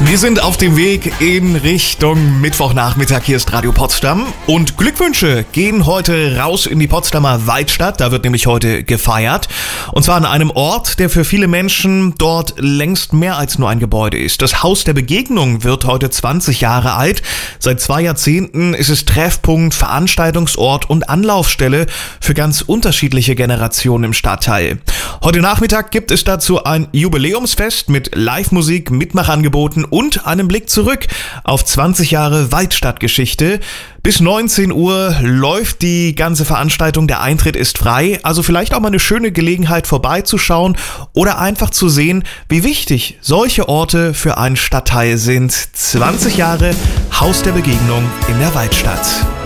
Wir sind auf dem Weg in Richtung Mittwochnachmittag. Hier ist Radio Potsdam und Glückwünsche gehen heute raus in die Potsdamer Waldstadt. Da wird nämlich heute gefeiert. Und zwar an einem Ort, der für viele Menschen dort längst mehr als nur ein Gebäude ist. Das Haus der Begegnung wird heute 20 Jahre alt. Seit 2 Jahrzehnten ist es Treffpunkt, Veranstaltungsort und Anlaufstelle für ganz unterschiedliche Generationen im Stadtteil. Heute Nachmittag gibt es dazu ein Jubiläumsfest mit Live-Musik, Mitmachangeboten und einem Blick zurück auf 20 Jahre Waldstadtgeschichte. Bis 19 Uhr läuft die ganze Veranstaltung, der Eintritt ist frei, also vielleicht auch mal eine schöne Gelegenheit vorbeizuschauen oder einfach zu sehen, wie wichtig solche Orte für einen Stadtteil sind. 20 Jahre Haus der Begegnung in der Waldstadt.